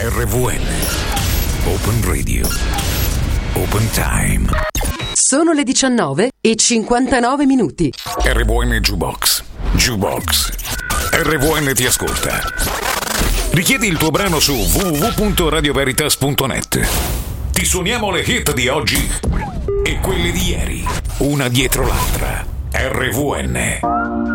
RVN Open Radio Open Time. Sono le 19:59. RVN Jukebox. RVN ti ascolta. Richiedi il tuo brano su www.radioveritas.net. Ti suoniamo le hit di oggi e quelle di ieri, una dietro l'altra. RVN